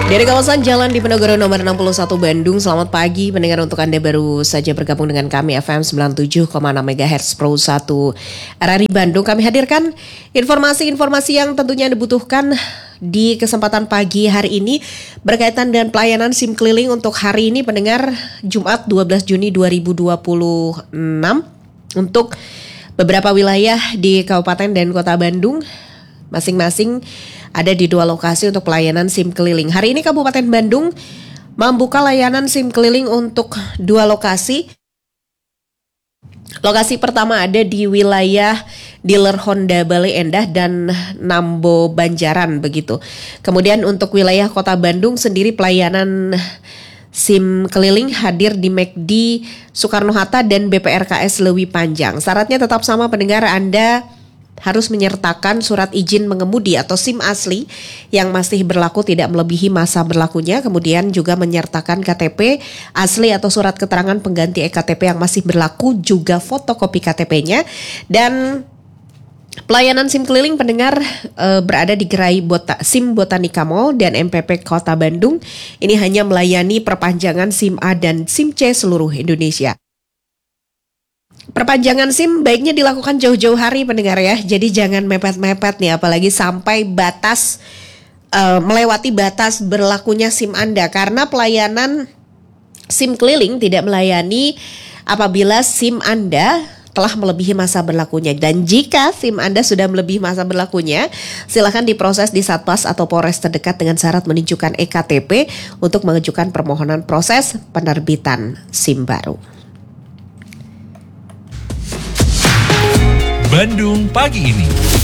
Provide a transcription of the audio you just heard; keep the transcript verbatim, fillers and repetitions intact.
Dari kawasan Jalan Diponegoro nomor enam puluh satu Bandung, selamat pagi pendengar. Untuk Anda baru saja bergabung dengan kami F M sembilan puluh tujuh koma enam MHz Pro satu R R I Bandung. Kami hadirkan informasi-informasi yang tentunya dibutuhkan di kesempatan pagi hari ini berkaitan dengan pelayanan SIM keliling untuk hari ini pendengar Jumat dua belas Juni dua ribu dua puluh enam untuk beberapa wilayah di Kabupaten dan Kota Bandung. Masing-masing ada di dua lokasi untuk pelayanan SIM keliling. Hari ini Kabupaten Bandung membuka layanan SIM keliling untuk dua lokasi. Lokasi pertama ada di wilayah dealer Honda Bale Endah dan Nambo Banjaran begitu. Kemudian untuk wilayah Kota Bandung sendiri pelayanan SIM keliling hadir di M A C D Soekarno-Hatta dan B P R K S Lewi Panjang. Syaratnya tetap sama pendengar, Anda harus menyertakan surat izin mengemudi atau SIM asli yang masih berlaku tidak melebihi masa berlakunya. Kemudian juga menyertakan K T P asli atau surat keterangan pengganti E K T P yang masih berlaku, juga fotokopi K T P-nya. Dan pelayanan SIM keliling pendengar e, berada di Gerai Bota, SIM Botanica Mall dan M P P Kota Bandung. Ini hanya melayani perpanjangan SIM A dan SIM C seluruh Indonesia. Perpanjangan SIM baiknya dilakukan jauh-jauh hari pendengar ya. Jadi jangan mepet-mepet nih, apalagi sampai batas uh, melewati batas berlakunya SIM Anda, karena pelayanan SIM keliling tidak melayani apabila SIM Anda telah melebihi masa berlakunya. Dan jika SIM Anda sudah melebihi masa berlakunya, silakan diproses di Satpas atau Polres terdekat dengan syarat menunjukkan E K T P untuk mengajukan permohonan proses penerbitan SIM baru. Bandung pagi ini.